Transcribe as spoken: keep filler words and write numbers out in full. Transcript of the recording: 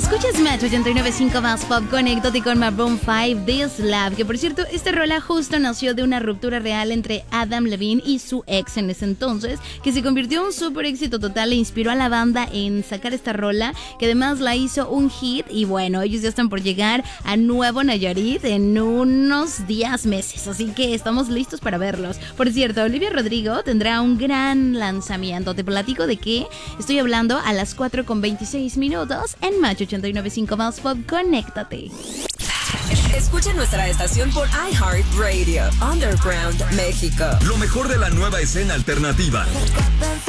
Escuchas Match ochenta y nueve punto cinco más Pop, conéctate con Maroon cinco, This Love, que por cierto, esta rola justo nació de una ruptura real entre Adam Levine y su ex en ese entonces, que se convirtió en un súper éxito total e inspiró a la banda en sacar esta rola, que además la hizo un hit. Y bueno, ellos ya están por llegar a Nuevo Nayarit en unos días, meses, así que estamos listos para verlos. Por cierto, Olivia Rodrigo tendrá un gran lanzamiento. Te platico de qué estoy hablando a las cuatro con veintiséis minutos en Match ochenta y nueve punto cinco más Pop, conéctate. Escucha nuestra estación por iHeartRadio, Underground México. Lo mejor de la nueva escena alternativa.